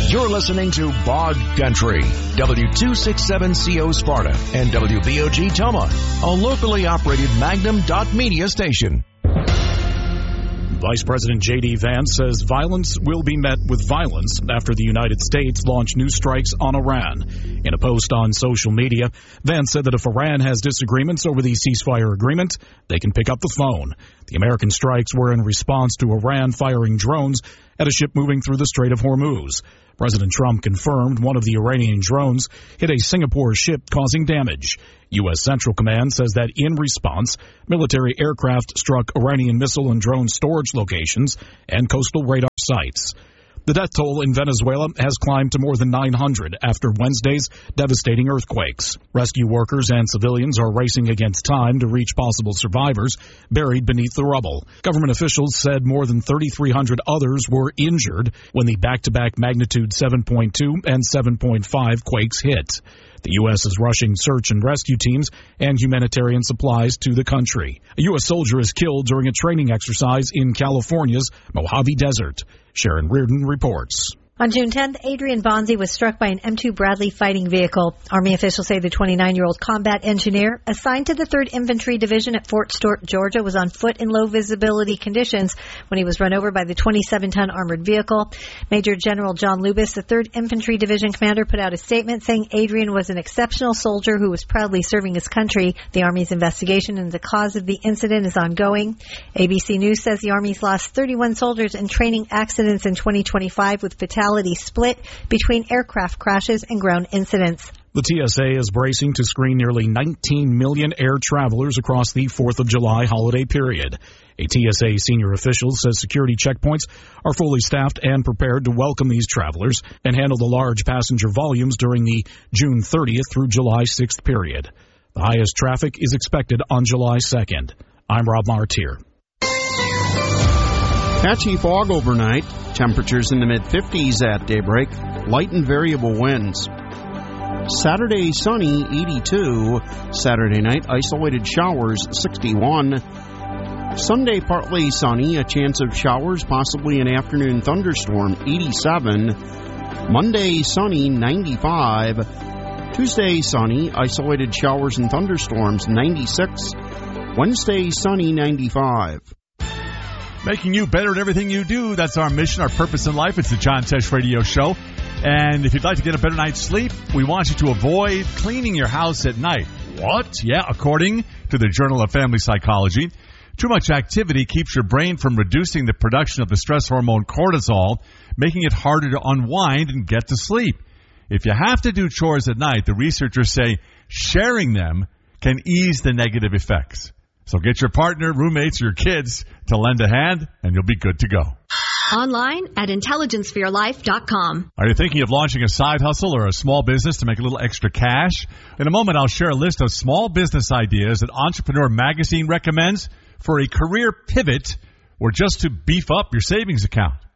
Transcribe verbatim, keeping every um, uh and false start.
You're listening to Bog Country, W two sixty-seven C O Sparta and W B O G Toma, a locally operated Magnum dot media station. Vice President J D. Vance says violence will be met with violence after the United States launched new strikes on Iran. In a post on social media, Vance said that if Iran has disagreements over the ceasefire agreement, they can pick up the phone. The American strikes were in response to Iran firing drones at a ship moving through the Strait of Hormuz. President Trump confirmed one of the Iranian drones hit a Singapore ship, causing damage. U S. Central Command says that in response, military aircraft struck Iranian missile and drone storage locations and coastal radar sites. The death toll in Venezuela has climbed to more than nine hundred after Wednesday's devastating earthquakes. Rescue workers and civilians are racing against time to reach possible survivors buried beneath the rubble. Government officials said more than thirty-three hundred others were injured when the back-to-back magnitude seven point two and seven point five quakes hit. The U S is rushing search and rescue teams and humanitarian supplies to the country. A U S soldier is killed during a training exercise in California's Mojave Desert. Sharon Reardon reports. On June tenth, Adrian Bonzi was struck by an M two Bradley fighting vehicle. Army officials say the twenty-nine-year-old combat engineer assigned to the third Infantry Division at Fort Stewart, Georgia, was on foot in low visibility conditions when he was run over by the twenty-seven ton armored vehicle. Major General John Lubis, the third Infantry Division commander, put out a statement saying Adrian was an exceptional soldier who was proudly serving his country. The Army's investigation into the cause of the incident is ongoing. A B C News says the Army's lost thirty-one soldiers in training accidents in twenty twenty-five, with fatalities split between aircraft crashes and ground incidents. The T S A is bracing to screen nearly nineteen million air travelers across the fourth of July holiday period. A T S A senior official says security checkpoints are fully staffed and prepared to welcome these travelers and handle the large passenger volumes during the June thirtieth through July sixth period. The highest traffic is expected on July second. I'm Rob Martier. Patchy fog overnight. Temperatures in the mid-fifties at daybreak. Light and variable winds. Saturday, sunny, eighty-two. Saturday night, isolated showers, sixty-one. Sunday, partly sunny, a chance of showers, possibly an afternoon thunderstorm, eighty-seven. Monday, sunny, ninety-five. Tuesday, sunny, isolated showers and thunderstorms, ninety-six. Wednesday, sunny, ninety-five. Making you better at everything you do. That's our mission, our purpose in life. It's the John Tesh Radio Show. And if you'd like to get a better night's sleep, we want you to avoid cleaning your house at night. What? Yeah, according to the Journal of Family Psychology, too much activity keeps your brain from reducing the production of the stress hormone cortisol, making it harder to unwind and get to sleep. If you have to do chores at night, the researchers say sharing them can ease the negative effects. So get your partner, roommates, or your kids to lend a hand, and you'll be good to go. Online at intelligence for your life dot com. Are you thinking of launching a side hustle or a small business to make a little extra cash? In a moment, I'll share a list of small business ideas that Entrepreneur Magazine recommends for a career pivot or just to beef up your savings account.